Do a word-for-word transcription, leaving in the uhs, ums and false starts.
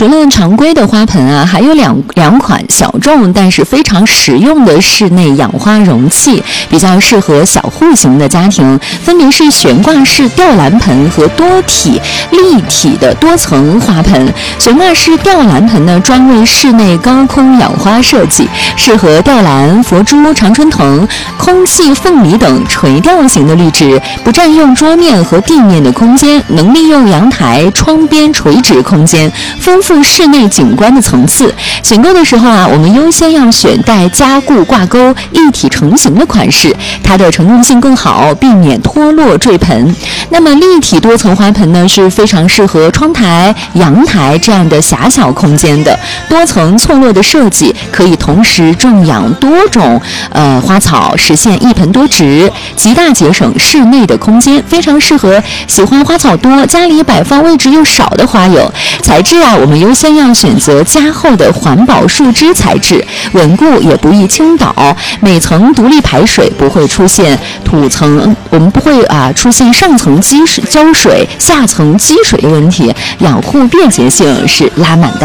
除了常规的花盆啊，还有两两款小众但是非常实用的室内养花容器，比较适合小户型的家庭，分别是悬挂式吊篮盆和多体立体的多层花盆。悬挂式吊篮盆呢，专为室内高空养花设计，适合吊兰、佛珠、常春藤、空气凤梨等垂吊型的绿植，不占用桌面和地面的空间，能利用阳台、窗边垂直空间，丰富室内景观的层次。选购的时候啊，我们优先要选带加固挂钩、一体成型的款式，它的承重性更好，避免脱落坠盆。那么立体多层花盆呢，是非常适合窗台、阳台这样的狭小空间的。多层错落的设计可以同时种养多种呃花草，实现一盆多植，极大节省室内的空间，非常适合喜欢花草多、家里摆放位置又少的花友。材质啊，我们优先要选择加厚的环保树脂材质，稳固也不易倾倒，每层独立排水，不会出现土层，我们不会啊出现上层积水浇水、下层积水的问题，养护便捷性是拉满的。